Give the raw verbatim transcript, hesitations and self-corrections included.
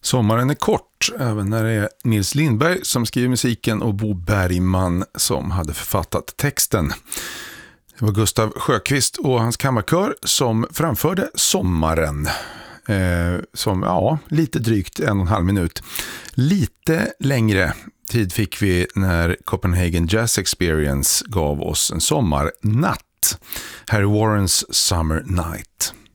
Sommaren är kort, även när det är Nils Lindberg som skriver musiken och Bo Bergman som hade författat texten. Det var Gustav Sjöqvist och hans kammarkör som framförde Sommaren. Eh, som, ja, lite drygt en och en halv minut. Lite längre tid fick vi när Copenhagen Jazz Experience gav oss en sommarnatt. Harry Warrens Summer Night.